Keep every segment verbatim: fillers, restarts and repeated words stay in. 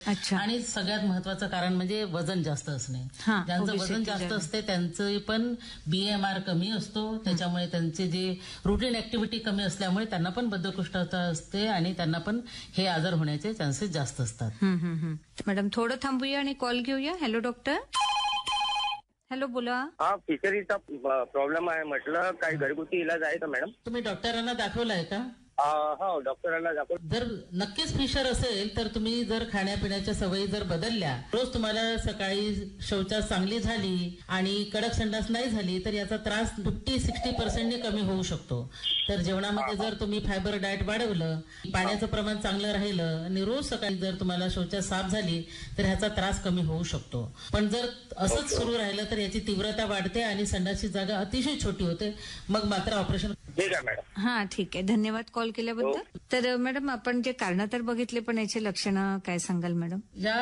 अच्छा. आणि सगळ्यात महत्वाचं कारण म्हणजे वजन जास्त असणे. हा, ज्यांचं obesity वजन जास्त ज्यांना. असते त्यांचं पण बीएमआर कमी असतो, त्याच्यामुळे त्यांचे जे रुटीन ऍक्टिव्हिटी कमी असल्यामुळे त्यांना पण बद्धकोष्ठता असते आणि त्यांना पण हे आजार होण्याचे चान्सेस जास्त असतात. हम्म, हम्म, हम्म. मॅडम थोडं थांबूया आणि कॉल घेऊया. Hello doctor. हॅलो, बोला. हा, फिशरीचा प्रॉब्लेम आहे म्हटलं. काही घरगुती इलाज आहे का मॅडम? तुम्ही डॉक्टरांना दाखवलाय का? हो, डॉक्टरांना दाखव. जर नक्कीच फिशर असेल तर तुम्ही जर खाण्यापिण्याच्या सवयी जर बदलल्या, रोज तुम्हाला सकाळी शौचास चांगली झाली आणि कडक संडास नाही झाली तर याचा त्रास फिफ्टी सिक्स्टी पर्सेंटने कमी होऊ शकतो. तर जेवणामध्ये जर तुम्ही फायबर डाएट वाढवलं, पाण्याचं प्रमाण चांगलं राहिलं आणि रोज सकाळी जर तुम्हाला शौचास साफ झाली तर ह्याचा त्रास कमी होऊ शकतो. पण जर असंच सुरू राहिलं तर याची तीव्रता वाढते आणि संडासची जागा अतिशय छोटी होते, मग मात्र ऑपरेशन. ठीक आहे मॅडम. हा, ठीक आहे. धन्यवाद कॉल केल्याबद्दल. तर मॅडम आपण जे कारण तर बघितले, पण याचे लक्षणं काय सांगाल मॅडम? या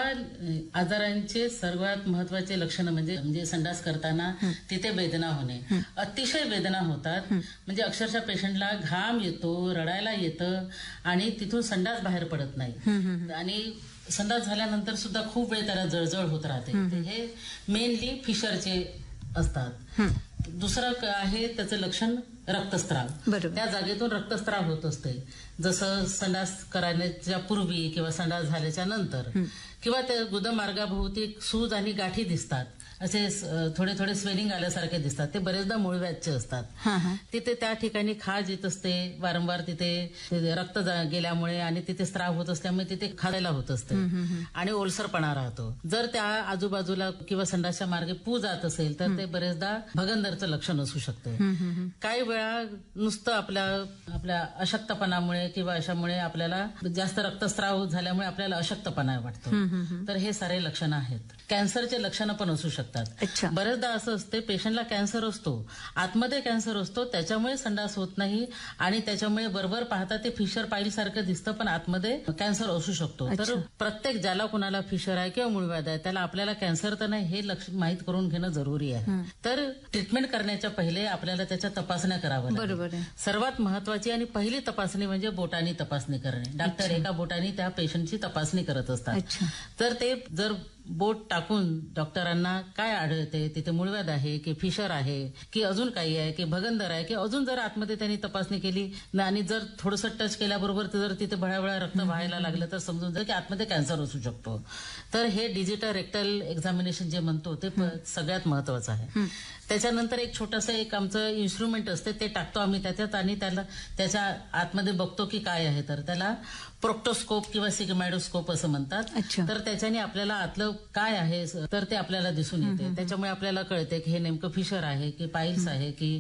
आजारांचे सर्वात महत्वाचे लक्षण म्हणजे म्हणजे संडास करताना तिथे वेदना होणे, अतिशय वेदना होतात. म्हणजे अक्षरशः पेशंटला घाम येतो, रडायला येतं आणि तिथून संडास बाहेर पडत नाही आणि संडास झाल्यानंतर सुद्धा खूप वेळ त्याला जळजळ होत राहते. हे मेनली फिशरचे असतात. दुसरं आहे त्याचं लक्षण रक्तस्राव. बरोबर. त्या जागेतून रक्तस्राव होत असते, जसं संडास करण्याच्या पूर्वी किंवा संडास झाल्याच्या नंतर, किंवा त्या गुदमार्गाभोवती सूज आणि गाठी दिसतात, असे थोडे थोडे स्वेलिंग आल्यासारखे दिसतात. ते बरेचदा मूळव्याधचे असतात. तिथे त्या ठिकाणी खाज येत असते वारंवार, तिथे रक्त गेल्यामुळे आणि तिथे स्त्राव होत असल्यामुळे तिथे खायला होत असते आणि ओलसरपणा राहतो. जर त्या आजूबाजूला किंवा संडासच्या मार्गे पू जात असेल तर ते बरेचदा भगंदरचं लक्षण असू शकते. काही वेळा नुसतं आपल्या आपल्या अशक्तपणामुळे किंवा अशामुळे आपल्याला जास्त रक्तस्राव झाल्यामुळे आपल्याला अशक्तपणा वाटतो. तर हे सारे लक्षणं आहेत. कॅन्सरचे लक्षणं पण असू शकतात. अच्छा. बरेचदा असं असते, पेशंटला कॅन्सर असतो, आतमध्ये कॅन्सर असतो, त्याच्यामुळे संडास होत नाही आणि त्याच्यामुळे बरोबर पाहता ते फिशर पाईल सारखं दिसतं, पण आतमध्ये कॅन्सर असू शकतो. तर प्रत्येक ज्याला कुणाला फिशर आहे किंवा मूळव्याध आहे त्याला आपल्याला कॅन्सर तर नाही हे लक्ष माहित करून घेणं जरुरी आहे. तर ट्रीटमेंट करण्याच्या पहिले आपल्याला त्याच्या तपासण्या कराव्या लागतात. बरोबर आहे. सर्वात महत्वाची आणि पहिली तपासणी म्हणजे बोटानी तपासणी करणे. डॉक्टर एका बोटानी त्या पेशंटची तपासणी करत असतात. तर ते जर बोट टाकून डॉक्टरांना काय आढळते, तिथे मूळव्याध आहे की फिशर आहे की अजून काही आहे की भगंदर आहे की अजून जर आतमध्ये त्यांनी तपासणी केली आणि जर थोडंसं टच केल्याबरोबर जर तिथे भळाभळा रक्त व्हायला लागलं तर समजून जाईल की आतमध्ये कॅन्सर असू शकतो. तर हे डिजिटल रेक्टल एक्झामिनेशन जे म्हणतो ते सगळ्यात महत्वाचं आहे. त्याच्यानंतर एक छोटंसं एक आमचं इन्स्ट्रुमेंट असते, ते टाकतो आम्ही त्याच्यात आणि त्याला त्याच्या आतमध्ये बघतो की काय आहे. तर त्याला प्रोक्टोस्कोप किंवा सिग्मायडोस्कोप असं म्हणतात. तर त्याच्याने आपल्याला आतलं काय आहे तर ते आपल्याला दिसून येते. त्याच्यामुळे आपल्याला कळते की हे नेमकं फिशर आहे की पाईल्स आहे की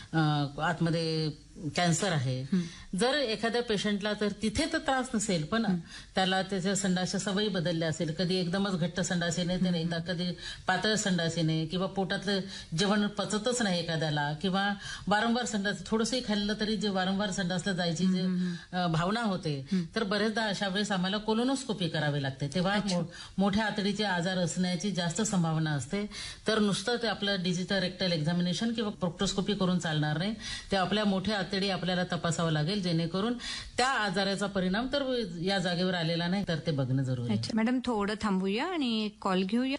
आतमध्ये कॅन्सर आहे. जर एखाद्या पेशंटला तर तिथे तर त्रास नसेल, पण त्याला त्याच्या संडासच्या सवयी बदलल्या असेल, कधी एकदमच घट्ट संडास येणे, तर एकदा कधी पातळ संडास येणे किंवा पोटातलं जेवण पचतच नाही एखाद्याला, किंवा वारंवार संडास थोडंसंही खाल्लं तरी जे वारंवार संडासला जायची जे भावना होते, तर बरेचदा अशा वेळेस आम्हाला कोलोनोस्कोपी करावी लागते. तेव्हा मोठ्या आतडीचे आजार असण्याची जास्त संभावना असते. तर नुसतं ते आपलं डिजिटल रेक्टल एक्झामिनेशन किंवा प्रोक्टोस्कोपी करून चालणार नाही. ते आपल्या मोठ्या आतडी आपल्याला तपासावं लागेल, जेणेकरून त्या आजाराचा परिणाम तर या जागेवर आलेला नाही तर ते बघणं जरुरी आहे. मॅडम थोडं थांबूया आणि कॉल घेऊया.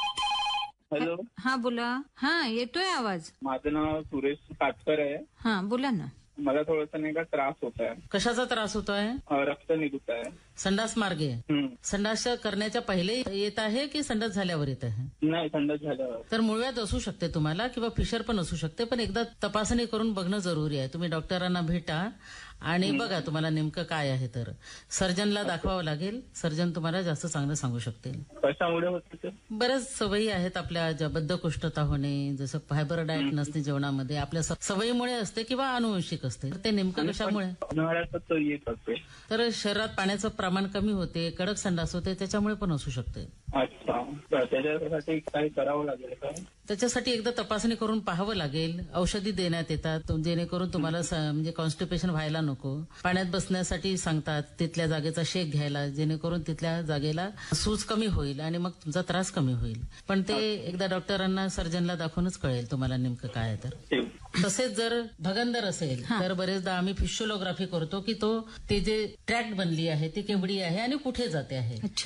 हॅलो. हा, बोला. हा, येतोय आवाज. माझं नाव सुरेश काटकर आहे. हा, बोला ना. मला थोडासा नाही का त्रास होत आहे. कशाचा त्रास होतोय? रक्त निघत आहे संडास मार्गे. हम्म. संडास करण्याच्या पहिले येत आहे की संडास झाल्यावर येत आहे? नाही, संडास झाल्यावर. तर मूळव्याध असू शकते तुम्हाला किंवा फिशर पण असू शकते, पण एकदा तपासणी करून बघणं जरुरी आहे. तुम्ही डॉक्टरांना भेटा आणि बघा तुम्हाला नेमकं काय आहे. तर सर्जनला दाखवावं लागेल, सर्जन तुम्हाला जास्त चांगलं सांगू शकतील. कशामुळे होते? बऱ्याच सवयी आहेत आपल्या, ज्या बद्धकोष्ठता होणे, जसं फायबर डाएट नसणे जेवणामध्ये, आपल्या सवयीमुळे असते किंवा अनुवंशिक असते. ते नेमकं कशामुळे? उन्हाळ्यात येत असते. तर शरीरात पाण्याचं प्रमाण कमी होते, कडक संडास होते, त्याच्यामुळे पण असू शकते. अच्छा. त्याच्यासाठी काही करावं लागेल का? त्याच्यासाठी एकदा तपासणी करून पाहावं लागेल. औषधी देण्यात येतात जेणेकरून तुम्हाला म्हणजे कॉन्स्टिपेशन व्हायला नको. पाण्यात बसण्यासाठी सांगतात, तिथल्या जागेचा शेक घ्यायला, जेणेकरून तिथल्या जागेला सूज कमी होईल आणि मग तुमचा त्रास कमी होईल. पण ते एकदा डॉक्टरांना सर्जनला दाखवूनच कळेल तुम्हाला नेमकं काय आहे. तर तसेच जर भगंदर असेल तर बरेचदा आम्ही फिशिओलॉग्राफी करतो की तो ते जे ट्रॅक्ट बनली आहे ती केवढी आहे आणि कुठे जाते आहे.